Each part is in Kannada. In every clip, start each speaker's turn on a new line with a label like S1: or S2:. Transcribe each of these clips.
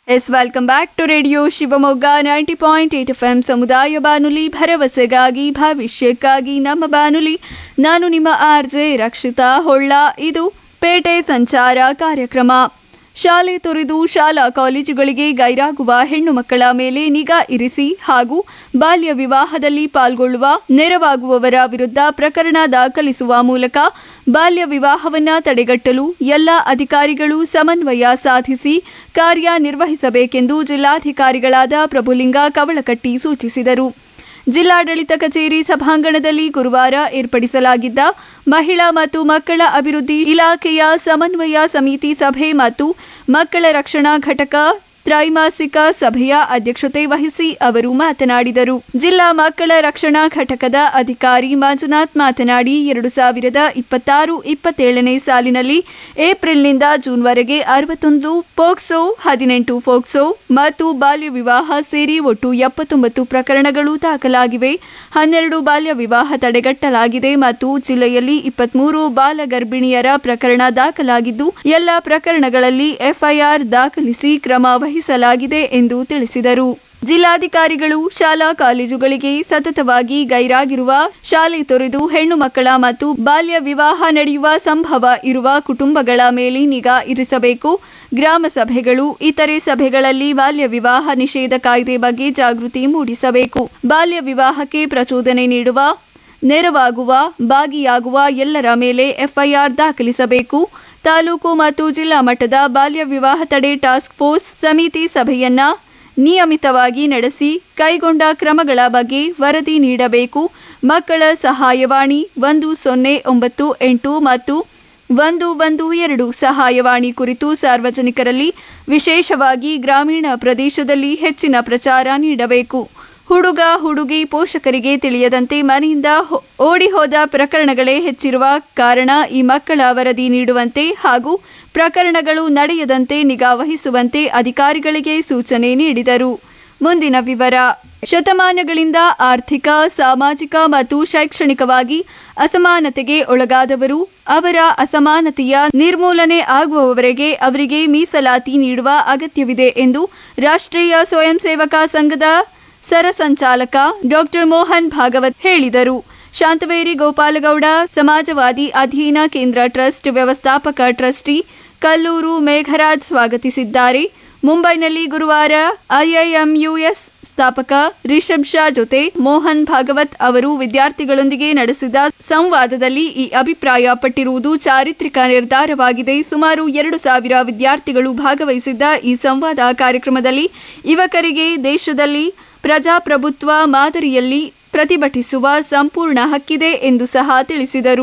S1: S welcome back to radio Shivamogga 90.8 FM ಸಮುದಾಯ ಬಾನುಲಿ ಭರವಸೆಗಾಗಿ ಭವಿಷ್ಯಕ್ಕಾಗಿ ನಮ್ಮ ಬಾನುಲಿ. ನಾನು ನಿಮ್ಮ RJ ರಕ್ಷಿತಾ ಹೊಳ್ಳ. ಇದು ಪೇಟೆ ಸಂಚಾರ ಕಾರ್ಯಕ್ರಮ. ಶಾಲೆ ತೊರೆದು ಶಾಲಾ ಕಾಲೇಜುಗಳಿಗೆ ಗೈರಾಗುವ ಹೆಣ್ಣು ಮಕ್ಕಳ ಮೇಲೆ ನಿಗಾ ಇರಿಸಿ ಹಾಗೂ ಬಾಲ್ಯ ವಿವಾಹದಲ್ಲಿ ಪಾಲ್ಗೊಳ್ಳುವ ನೆರವಾಗುವವರ ವಿರುದ್ಧ ಪ್ರಕರಣ ದಾಖಲಿಸುವ ಮೂಲಕ ಬಾಲ್ಯ ವಿವಾಹವನ್ನು ತಡೆಗಟ್ಟಲು ಎಲ್ಲ ಅಧಿಕಾರಿಗಳು ಸಮನ್ವಯ ಸಾಧಿಸಿ ಕಾರ್ಯನಿರ್ವಹಿಸಬೇಕೆಂದು ಜಿಲ್ಲಾಧಿಕಾರಿಗಳಾದ ಪ್ರಭುಲಿಂಗ ಕವಳಕಟ್ಟಿ ಸೂಚಿಸಿದರು. ಜಿಲ್ಲಾಡಳಿತ ಕಚೇರಿ ಸಭಾಂಗಣದಲ್ಲಿ ಗುರುವಾರ ಏರ್ಪಡಿಸಲಾಗಿದ್ದ ಮಹಿಳಾ ಮತ್ತು ಮಕ್ಕಳ ಅಭಿವೃದ್ಧಿ ಇಲಾಖೆಯ ಸಮನ್ವಯ ಸಮಿತಿ ಸಭೆ ಮತ್ತು ಮಕ್ಕಳ ರಕ್ಷಣಾ ಘಟಕ ತ್ರೈಮಾಸಿಕ ಸಭೆಯ ಅಧ್ಯಕ್ಷತೆ ವಹಿಸಿ ಅವರು ಮಾತನಾಡಿದರು. ಜಿಲ್ಲಾ ಮಕ್ಕಳ ರಕ್ಷಣಾ ಘಟಕದ ಅಧಿಕಾರಿ ಮಂಜುನಾಥ್ ಮಾತನಾಡಿ 2026-27ನೇ ಸಾಲಿನಲ್ಲಿ ಏಪ್ರಿಲ್ನಿಂದ ಜೂನ್ವರೆಗೆ 61 ಪೋಕ್ಸೋ, 18 ಫೋಕ್ಸೋ ಮತ್ತು ಬಾಲ್ಯ ವಿವಾಹ ಸೇರಿ ಒಟ್ಟು 79 ಪ್ರಕರಣಗಳು ದಾಖಲಾಗಿವೆ. 12 ಬಾಲ್ಯ ವಿವಾಹ ತಡೆಗಟ್ಟಲಾಗಿದೆ ಮತ್ತು ಜಿಲ್ಲೆಯಲ್ಲಿ 23 ಬಾಲ ಗರ್ಭಿಣಿಯರ ಪ್ರಕರಣ ದಾಖಲಾಗಿದ್ದು ಎಲ್ಲ ಪ್ರಕರಣಗಳಲ್ಲಿ FIR ದಾಖಲಿಸಿ ಕ್ರಮ ವಹಿಸಲಾಗಿದೆ ಎಂದು ತಿಳಿಸಿದರು. ಜಿಲ್ಲಾಧಿಕಾರಿಗಳು ಶಾಲಾ ಕಾಲೇಜುಗಳಿಗೆ ಸತತವಾಗಿ ಗೈರಾಗಿರುವ ಶಾಲೆ ತೊರೆದು ಹೆಣ್ಣು ಮಕ್ಕಳ ಮತ್ತು ಬಾಲ್ಯ ವಿವಾಹ ನಡೆಯುವ ಸಂಭವ ಇರುವ ಕುಟುಂಬಗಳ ಮೇಲೆ ನಿಗಾ ಇರಿಸಬೇಕು. ಗ್ರಾಮ ಸಭೆಗಳು, ಇತರೆ ಸಭೆಗಳಲ್ಲಿ ಬಾಲ್ಯ ವಿವಾಹ ನಿಷೇಧ ಕಾಯ್ದೆ ಬಗ್ಗೆ ಜಾಗೃತಿ ಮೂಡಿಸಬೇಕು. ಬಾಲ್ಯ ವಿವಾಹಕ್ಕೆ ಪ್ರಚೋದನೆ ನೀಡುವ, ನೆರವಾಗುವ, ಭಾಗಿಯಾಗುವ ಎಲ್ಲರ ಮೇಲೆ FIR ದಾಖಲಿಸಬೇಕು. ತಾಲೂಕು ಮತ್ತು ಜಿಲ್ಲಾ ಮಟ್ಟದ ಬಾಲ್ಯ ವಿವಾಹ ತಡೆ ಟಾಸ್ಕ್ ಫೋರ್ಸ್ ಸಮಿತಿ ಸಭೆಯನ್ನ ನಿಯಮಿತವಾಗಿ ನಡೆಸಿ ಕೈಗೊಂಡ ಕ್ರಮಗಳ ಬಗ್ಗೆ ವರದಿ ನೀಡಬೇಕು. ಮಕ್ಕಳ ಸಹಾಯವಾಣಿ 1098 ಮತ್ತು 112 ಸಹಾಯವಾಣಿ ಕುರಿತು ಸಾರ್ವಜನಿಕರಲ್ಲಿ, ವಿಶೇಷವಾಗಿ ಗ್ರಾಮೀಣ ಪ್ರದೇಶದಲ್ಲಿ ಹೆಚ್ಚಿನ ಪ್ರಚಾರ ನೀಡಬೇಕು. ಹುಡುಗ ಹುಡುಗಿ ಪೋಷಕರಿಗೆ ತಿಳಿಯದಂತೆ ಮನೆಯಿಂದ ಓಡಿ ಹೋದ ಪ್ರಕರಣಗಳೇ ಹೆಚ್ಚಿರುವ ಕಾರಣ ಈ ಮಕ್ಕಳ ವರದಿ ನೀಡುವಂತೆ ಹಾಗೂ ಪ್ರಕರಣಗಳು ನಡೆಯದಂತೆ ನಿಗಾ ವಹಿಸುವಂತೆ ಅಧಿಕಾರಿಗಳಿಗೆ ಸೂಚನೆ ನೀಡಿದರು. ಮುಂದಿನ ವಿವರ. ಶತಮಾನಗಳಿಂದ ಆರ್ಥಿಕ, ಸಾಮಾಜಿಕ ಮತ್ತು ಶೈಕ್ಷಣಿಕವಾಗಿ ಅಸಮಾನತೆಗೆ ಒಳಗಾದವರು ಅವರ ಅಸಮಾನತೆಯ ನಿರ್ಮೂಲನೆ ಆಗುವವರೆಗೆ ಅವರಿಗೆ ಮೀಸಲಾತಿ ನೀಡುವ ಅಗತ್ಯವಿದೆ ಎಂದು ರಾಷ್ಟ್ರೀಯ ಸ್ವಯಂ ಸೇವಕ ಸಂಘದ ಸರಸಂಚಾಲಕ ಡಾಕ್ಟರ್ ಮೋಹನ್ ಭಾಗವತ್ ಹೇಳಿದರು. ಶಾಂತವೇರಿ ಗೋಪಾಲಗೌಡ ಸಮಾಜವಾದಿ ಅಧ್ಯಯನ ಕೇಂದ್ರ ಟ್ರಸ್ಟ್ ವ್ಯವಸ್ಥಾಪಕ ಟ್ರಸ್ಟಿ ಕಲ್ಲೂರು ಮೇಘರಾಜ್ ಸ್ವಾಗತಿಸಿದ್ದಾರೆ. ಮುಂಬೈನಲ್ಲಿ ಗುರುವಾರ IIMUS ಸ್ಥಾಪಕ ರಿಷಬ್ ಶಾ ಜೊತೆ ಮೋಹನ್ ಭಾಗವತ್ ಅವರು ವಿದ್ಯಾರ್ಥಿಗಳೊಂದಿಗೆ ನಡೆಸಿದ ಸಂವಾದದಲ್ಲಿ ಈ ಅಭಿಪ್ರಾಯ ಪಟ್ಟಿರುವುದು ಚಾರಿತ್ರಿಕ ನಿರ್ಧಾರವಾಗಿದೆ. ಸುಮಾರು 2,000 ವಿದ್ಯಾರ್ಥಿಗಳು ಭಾಗವಹಿಸಿದ್ದ ಈ ಸಂವಾದ ಕಾರ್ಯಕ್ರಮದಲ್ಲಿ ಯುವಕರಿಗೆ ದೇಶದಲ್ಲಿ ಪ್ರಜಾಪ್ರಭುತ್ವ ಮಾದರಿಯಲ್ಲಿ ಪ್ರತಿಭಟಿಸುವ ಸಂಪೂರ್ಣ ಹಕ್ಕಿದೆ ಎಂದು ಸಹ ತಿಳಿಸಿದರು.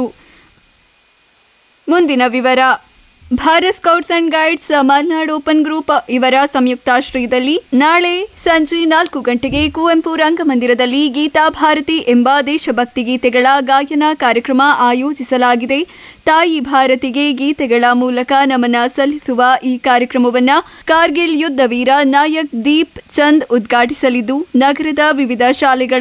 S1: ಮುಂದಿನ ವಿವರ. Bharat scouts and guides Malnad open group ಇವರ ಸಂಯುಕ್ತಾಶ್ರಯದಲ್ಲಿ ನಾಳೆ ಸಂಜೆ 4 ಗಂಟೆಗೆ ಕುವೆಂಪು ರಂಗಮಂದಿರದಲ್ಲಿ ಗೀತಾ ಭಾರತಿ ಎಂಬ ದೇಶಭಕ್ತಿ ಗೀತೆಗಳ ಗಾಯನ ಕಾರ್ಯಕ್ರಮ ಆಯೋಜಿಸಲಾಗಿದೆ. ತಾಯಿ ಭಾರತಿಗೆ ಗೀತೆಗಳ ಮೂಲಕ ನಮನ ಸಲ್ಲಿಸುವ ಈ ಕಾರ್ಯಕ್ರಮವನ್ನು ಕಾರ್ಗಿಲ್ ಯುದ್ಧ ವೀರ ನಾಯಕ್ ದೀಪ್ ಚಂದ್ ಉದ್ಘಾಟಿಸಲಿದ್ದು, ನಗರದ ವಿವಿಧ ಶಾಲೆಗಳ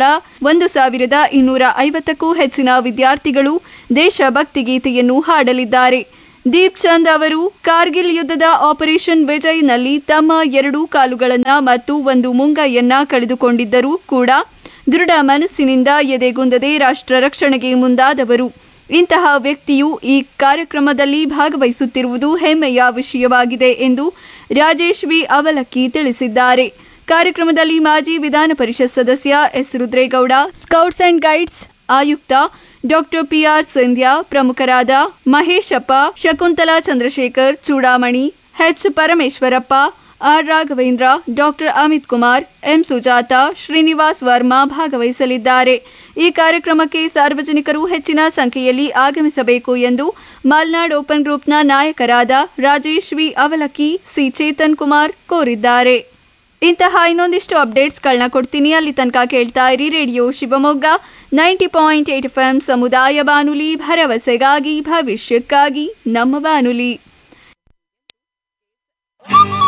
S1: 1,250ಕ್ಕೂ ಹೆಚ್ಚಿನ ವಿದ್ಯಾರ್ಥಿಗಳು ದೇಶಭಕ್ತಿ ಗೀತೆಯನ್ನು ಹಾಡಲಿದ್ದಾರೆ. ದೀಪ್ ಚಂದ್ ಅವರು ಕಾರ್ಗಿಲ್ ಯುದ್ಧದ ಆಪರೇಷನ್ ವಿಜಯ್ನಲ್ಲಿ ತಮ್ಮ 2 ಕಾಲುಗಳನ್ನು ಮತ್ತು 1 ಮುಂಗೈಯನ್ನ ಕಳೆದುಕೊಂಡಿದ್ದರೂ ಕೂಡ ದೃಢ ಮನಸ್ಸಿನಿಂದ ಎದೆಗುಂದದೆ ರಾಷ್ಟ್ರ ರಕ್ಷಣೆಗೆ ಮುಂದಾದವರು. ಇಂತಹ ವ್ಯಕ್ತಿಯು ಈ ಕಾರ್ಯಕ್ರಮದಲ್ಲಿ ಭಾಗವಹಿಸುತ್ತಿರುವುದು ಹೆಮ್ಮೆಯ ವಿಷಯವಾಗಿದೆ ಎಂದು ರಾಜೇಶ್ ವಿ ಅವಲಕ್ಕಿ ತಿಳಿಸಿದ್ದಾರೆ. ಕಾರ್ಯಕ್ರಮದಲ್ಲಿ ಮಾಜಿ ವಿಧಾನ ಪರಿಷತ್ ಸದಸ್ಯ S Rudregowda, scouts and guides ಆಯುಕ್ತ ಡಾಕ್ಟರ್ PR ಸಿಂಧ್ಯಾ, ಪ್ರಮುಖರಾದ Maheshappa, Shakuntala Chandrashekhar, Chudamani, H Parameshwarappa, R Raghavendra, doctor Amit Kumar, M Sujata, Srinivas Verma ಭಾಗವಹಿಸಲಿದ್ದಾರೆ. ಈ ಕಾರ್ಯಕ್ರಮಕ್ಕೆ ಸಾರ್ವಜನಿಕರು ಹೆಚ್ಚಿನ ಸಂಖ್ಯೆಯಲ್ಲಿ ಆಗಮಿಸಬೇಕು ಎಂದು ಮಲ್ನಾಡ್ ಓಪನ್ ಗ್ರೂಪ್ನ ನಾಯಕರಾದ ರಾಜೇಶ್ ವಿ ಅವಲಕ್ಕಿ, C ಚೇತನ್ ಕುಮಾರ್ ಕೋರಿದ್ದಾರೆ. ಇಂತಹ ಇನ್ನೊಂದಿಷ್ಟು ಅಪ್ಡೇಟ್ಸ್ಗಳನ್ನ ಕೊಡ್ತೀನಿ. ಅಲ್ಲಿ ತನಕ ಕೇಳ್ತಾ ಇರಿ ರೇಡಿಯೋ ಶಿವಮೊಗ್ಗ 90.8 FM ಸಮುದಾಯ ಬಾನುಲಿ ಭರವಸೆಗಾಗಿ ಭವಿಷ್ಯಕ್ಕಾಗಿ ನಮ್ಮ ಬಾನುಲಿ.